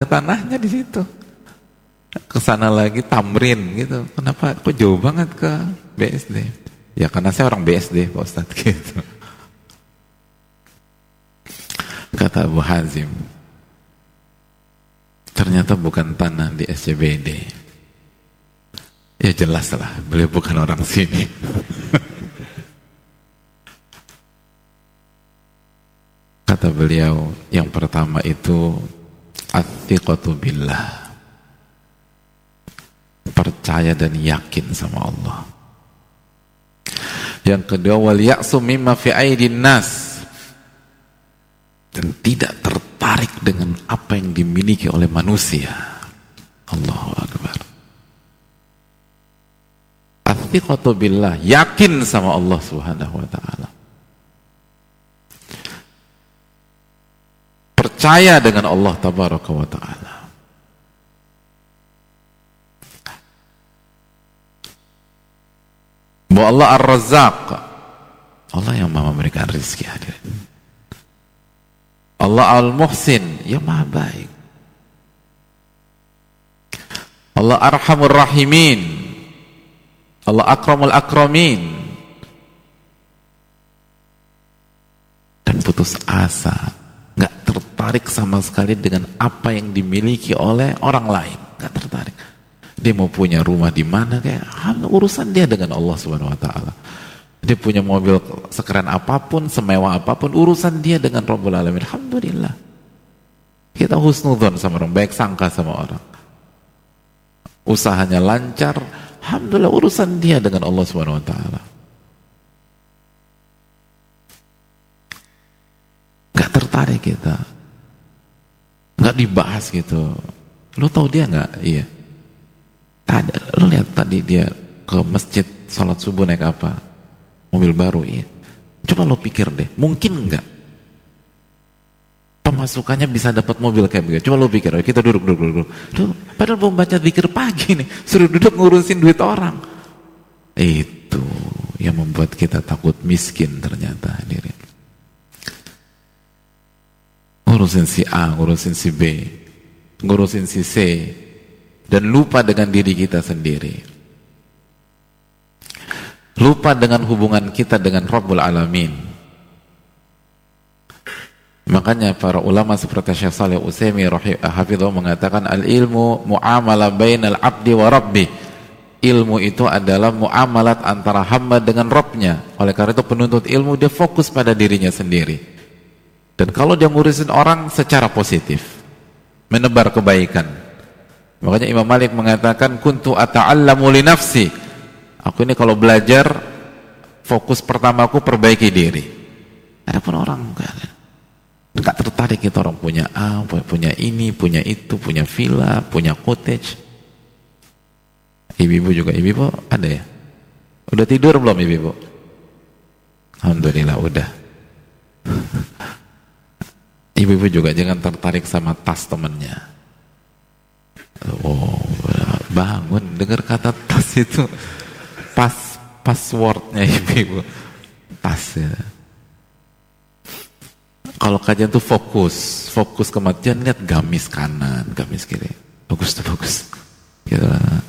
tanahnya di situ. Kesana lagi tamrin gitu. Kenapa kok jauh banget ke BSD? Ya karena saya orang BSD Pak Ustadz gitu. Kata Abu Hazim, ternyata bukan tanah di SCBD. Ya jelas lah, beliau bukan orang sini. Kata beliau, yang pertama itu at-thiqatu billah. Percaya dan yakin sama Allah. Yang kedua, wal ya'su mimma fi aidin nas. Dan tidak tertarik dengan apa yang dimiliki oleh manusia. Allahu Akbar. At-thiqatu billah, yakin sama Allah Subhanahu wa taala. Percaya dengan Allah tabaraka wa taala. Bahwa Allah Ar-Razzaq, Allah yang maha memberikan rezeki, hadirin. Allah Al-Muhsin, yang maha baik. Allah Arhamur Rahimin, Allah Akramul Akramin. Dan putus asa, gak tertarik sama sekali dengan apa yang dimiliki oleh orang lain, gak tertarik. Dia mau punya rumah di mana, kayak urusan dia dengan Allah Subhanahu wa taala. Dia punya mobil sekeren apapun, semewah apapun, urusan dia dengan Rabbul Alamin. Alhamdulillah. Kita husnudzon sama orang, baik sangka sama orang. Usahanya lancar, alhamdulillah, urusan dia dengan Allah Subhanahu wa taala. Gak tertarik kita. Gak dibahas gitu. Lo tahu dia gak? Iya. Lo lihat tadi dia ke masjid sholat subuh naik apa? Mobil baru, iya. Coba lo pikir deh, mungkin enggak pemasukannya bisa dapat mobil kayak begitu? Coba lo pikir, kita duduk. Duh, padahal belum baca zikir pagi nih, suruh duduk ngurusin duit orang. Itu yang membuat kita takut miskin ternyata, hadirin. Ngurusin si A, ngurusin si B, ngurusin si C, dan lupa dengan diri kita sendiri. Lupa dengan hubungan kita dengan Rabbul Alamin. Makanya para ulama seperti Syekh Shalih Utsaimin hafizahullah mengatakan al-ilmu muamalah bainal abdi wa rabbi. Ilmu itu adalah muamalat antara hamba dengan Rabbnya. Oleh karena itu penuntut ilmu dia fokus pada dirinya sendiri. Dan kalau dia ngurusin orang secara positif, menebar kebaikan. Makanya Imam Malik mengatakan kuntu ata'allamu li nafsi. Aku ini kalau belajar, fokus pertamaku perbaiki diri. Adapun orang enggak tertarik itu, orang punya A, punya ini, punya itu, punya villa, punya cottage. Ibu-ibu juga, ibu-ibu ada ya? Udah tidur belum ibu-ibu? Alhamdulillah udah. Ibu-ibu juga jangan tertarik sama tas temennya. Oh, bangun dengar kata tas itu. Passwordnya ibu-ibu tas ya. Kalau kajian tuh fokus kematian, lihat gamis kanan, gamis kiri, bagus tuh bagus gitu.